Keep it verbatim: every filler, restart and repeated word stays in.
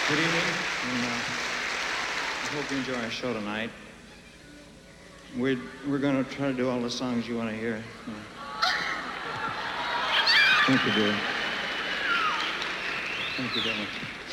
Good evening, and uh, I hope you enjoy our show tonight. We're, we're going to try to do all the songs you want to hear. Yeah. Thank you, dear. Thank you very much.